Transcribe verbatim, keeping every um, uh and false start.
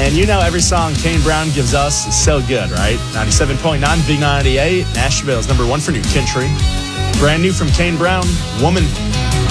And you know every song Kane Brown gives us is so good, right? ninety-seven point nine, Big ninety-eight, Nashville's number one for new country. Brand new from Kane Brown, Woman.